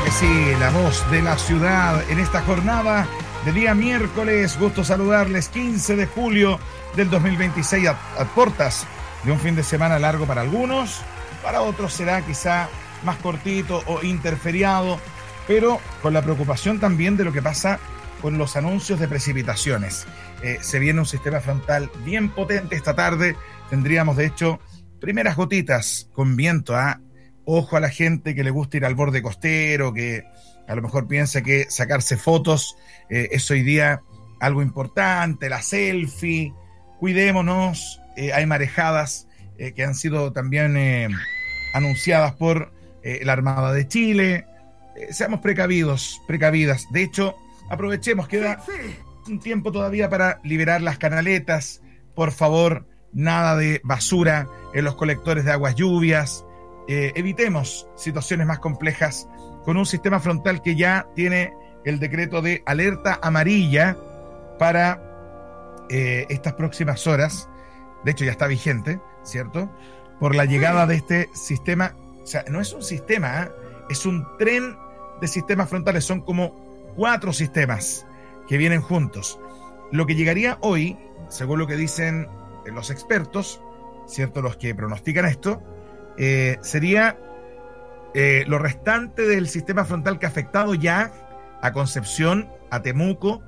que sí, la voz de la ciudad en esta jornada de día miércoles. Gusto saludarles, 15 de julio del 2026, a puertas de un fin de semana largo para algunos, para otros será quizá más cortito o interferiado, pero con la preocupación también de lo que pasa con los anuncios de precipitaciones. Se viene un sistema frontal bien potente esta tarde, tendríamos de hecho primeras gotitas con viento. Ojo a la gente que le gusta ir al borde costero, que a lo mejor piensa que sacarse fotos es hoy día algo importante, la selfie. Cuidémonos, hay marejadas que han sido también anunciadas por la Armada de Chile. Seamos precavidas. De hecho, aprovechemos, queda un tiempo todavía para liberar las canaletas. Por favor, nada de basura en los colectores de aguas lluvias. Evitemos situaciones más complejas con un sistema frontal que ya tiene el decreto de alerta amarilla para estas próximas horas. De hecho ya está vigente, ¿cierto? Por la llegada de este sistema. O sea, no es un sistema, es un tren de sistemas frontales. Son como 4 sistemas que vienen juntos. Lo que llegaría hoy, según lo que dicen los expertos, ¿cierto? Los que pronostican esto, sería lo restante del sistema frontal que ha afectado ya a Concepción, a Temuco,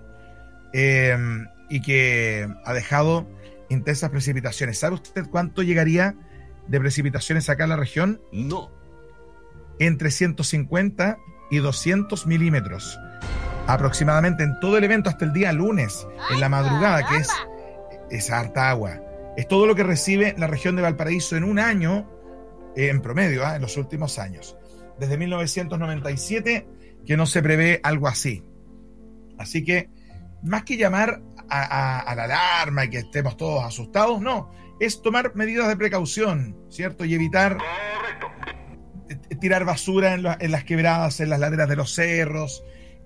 y que ha dejado intensas precipitaciones. ¿Sabe usted cuánto llegaría de precipitaciones acá en la región? No. Entre 150 y 200 milímetros. Aproximadamente en todo el evento hasta el día lunes, en la madrugada, que es harta agua. Es todo lo que recibe la región de Valparaíso en un año, en promedio, en los últimos años. Desde 1997 que no se prevé algo así. Así que, más que llamar a la alarma y que estemos todos asustados, no, es tomar medidas de precaución, ¿cierto? Y evitar tirar basura en las quebradas, en las laderas de los cerros,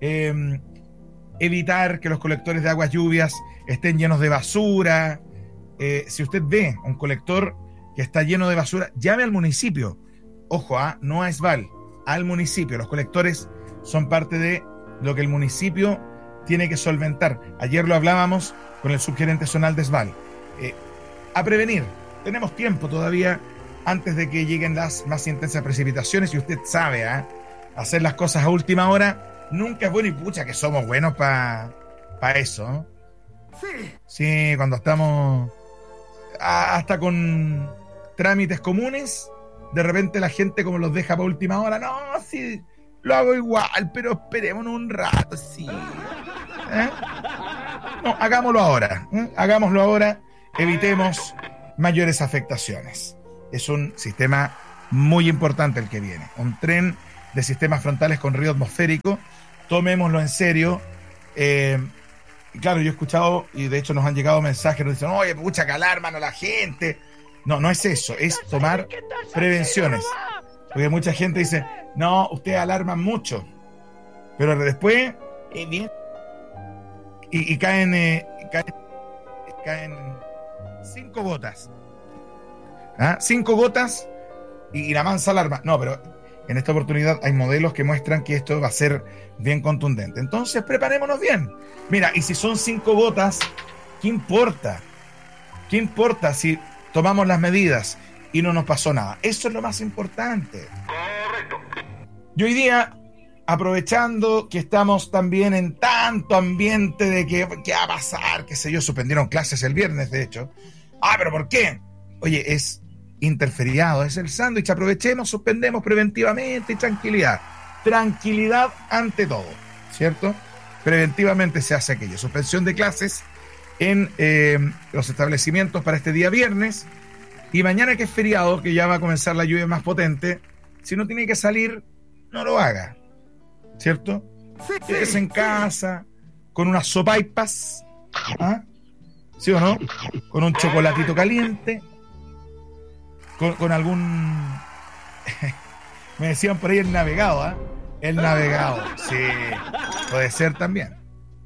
evitar que los colectores de aguas lluvias estén llenos de basura. Si usted ve un colector que está lleno de basura, llame al municipio. Ojo, no a ESVAL, al municipio. Los colectores son parte de lo que el municipio tiene que solventar. Ayer lo hablábamos con el subgerente zonal de ESVAL. A prevenir. Tenemos tiempo todavía antes de que lleguen las más intensas precipitaciones, y usted sabe, hacer las cosas a última hora nunca es bueno, y pucha que somos buenos para eso, ¿no? Sí, cuando estamos hasta con trámites comunes, de repente la gente como los deja para última hora. No, sí, lo hago igual, pero esperémonos un rato, sí. No, hagámoslo ahora, evitemos mayores afectaciones. Es un sistema muy importante el que viene, un tren de sistemas frontales con río atmosférico. Tomémoslo en serio. Claro, yo he escuchado, y de hecho nos han llegado mensajes, nos dicen, oye, pucha, que alarman a la gente. No es eso, es tomar prevenciones. Porque mucha gente dice, no, ustedes alarman mucho, pero después y caen 5 gotas. 5 gotas y la mansa alarma. No, pero en esta oportunidad hay modelos que muestran que esto va a ser bien contundente. Entonces, preparémonos bien. Mira, y si son 5 gotas, ¿qué importa? ¿Qué importa si tomamos las medidas y no nos pasó nada? Eso es lo más importante. Correcto. Y hoy día, aprovechando que estamos también en tanto ambiente de que qué va a pasar, qué sé yo, suspendieron clases el viernes, de hecho. ¿Pero por qué? Oye, es interferiado, es el sándwich. Aprovechemos, suspendemos preventivamente y tranquilidad. Tranquilidad ante todo, ¿cierto? Preventivamente se hace aquello. Suspensión de clases en los establecimientos para este día viernes, y mañana, que es feriado, que ya va a comenzar la lluvia más potente, si no tiene que salir, no lo haga, ¿cierto? Quédese en casa con unas sopaipas, ¿sí o no? Con un chocolatito caliente, con algún me decían por ahí el navegado, el navegado, sí, puede ser también.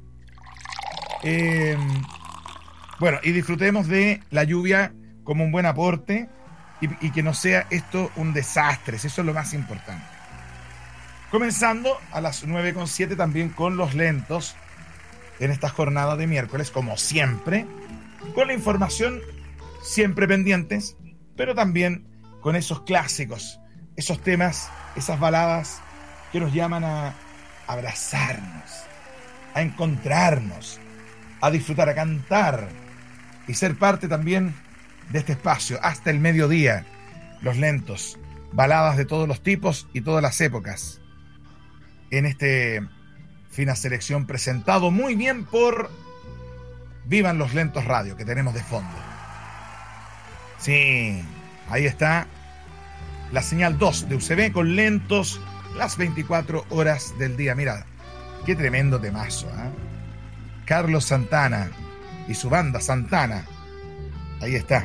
Bueno, y disfrutemos de la lluvia como un buen aporte, y que no sea esto un desastre. Eso es lo más importante. Comenzando a las 9:07 también con los lentos en esta jornada de miércoles, como siempre, con la información siempre pendientes, pero también con esos clásicos, esos temas, esas baladas que nos llaman a abrazarnos, a encontrarnos, a disfrutar, a cantar y ser parte también de este espacio hasta el mediodía. Los lentos, baladas de todos los tipos y todas las épocas. En este Fina Selección presentado muy bien por Vivan los Lentos Radio, que tenemos de fondo. Sí, ahí está la señal 2 de UCB con lentos las 24 horas del día. Mira, qué tremendo temazo, ¿eh? Carlos Santana y su banda Santana. Ahí está.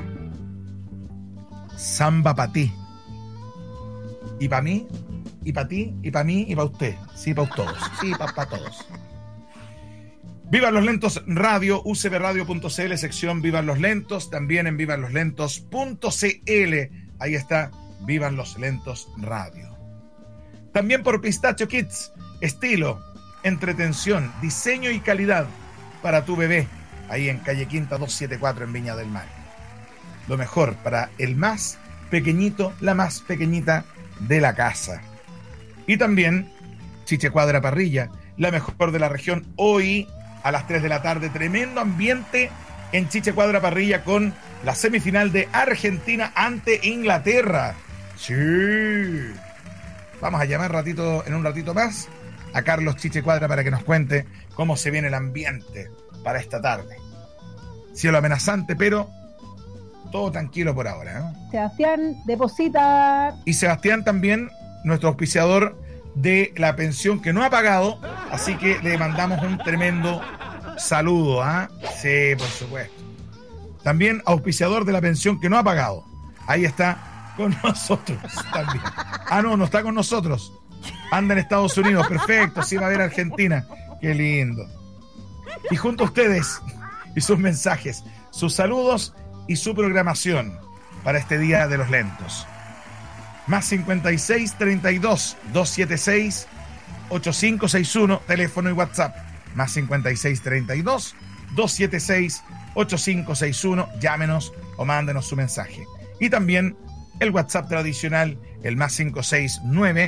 Samba pa' ti. Y pa' mí, y pa' ti, y pa' mí, y pa' usted. Sí, pa' todos. Sí, pa' todos. Vivan los Lentos Radio, ucbradio.cl, sección Vivan los Lentos, también en vivanloslentos.cl. Ahí está, Vivan los Lentos Radio. También por Pistacho Kids, estilo, entretención, diseño y calidad para tu bebé, ahí en calle Quinta 274 en Viña del Mar. Lo mejor para el más pequeñito, la más pequeñita de la casa. Y también Chiche Cuadra Parrilla, la mejor de la región. Hoy a las 3 de la tarde, tremendo ambiente en Chiche Cuadra Parrilla con la semifinal de Argentina ante Inglaterra. Sí. Vamos a llamar en un ratito más a Carlos Chiche Cuadra para que nos cuente cómo se viene el ambiente para esta tarde. Cielo amenazante, pero todo tranquilo por ahora, ¿no? Sebastián deposita. Y Sebastián también, nuestro auspiciador de la pensión que no ha pagado, así que le mandamos un tremendo saludo, ¿ah? Sí, por supuesto. También auspiciador de la pensión que no ha pagado. Ahí está con nosotros también. Ah, no está con nosotros. Anda en Estados Unidos, perfecto, sí va a ver Argentina. Qué lindo. Y junto a ustedes y sus mensajes, sus saludos y su programación para este Día de los Lentos. Más 56 32 276 8561, teléfono y WhatsApp. Más 56 32 276 8561, llámenos o mándenos su mensaje. Y también el WhatsApp tradicional, el más 569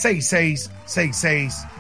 6666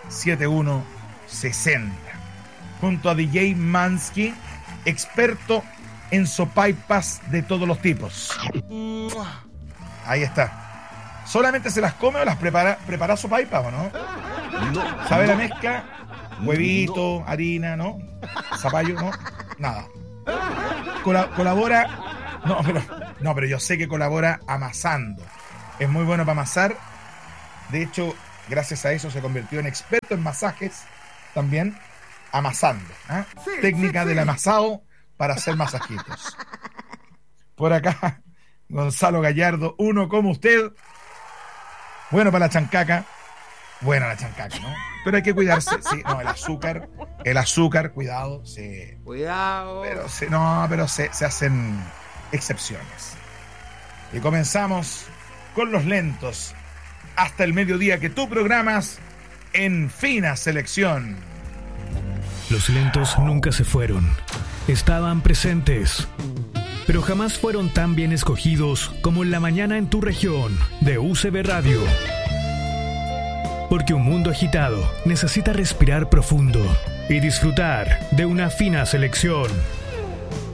7160. Junto a DJ Mansky, experto en sopaipas de todos los tipos. Ahí está. ¿Solamente se las come o las prepara sopaipas o no? No. ¿Sabe la mezcla? Huevito, harina, ¿no? Zapallo, ¿no? Nada. Colabora. No, pero yo sé que colabora amasando. Es muy bueno para amasar. De hecho, gracias a eso se convirtió en experto en masajes también, amasando. ¿Eh? Sí, técnica sí. Del amasado para hacer masajitos. Por acá, Gonzalo Gallardo, uno como usted. Bueno para la chancaca. Buena la chancaca, ¿no? Pero hay que cuidarse. Sí, no, el azúcar, cuidado. Sí. Cuidado. Pero se hacen excepciones. Y comenzamos con los lentos hasta el mediodía que tú programas en Fina Selección. Los lentos nunca se fueron. Estaban presentes, pero jamás fueron tan bien escogidos como en la mañana en tu región de UCB Radio. Porque un mundo agitado necesita respirar profundo y disfrutar de una fina selección.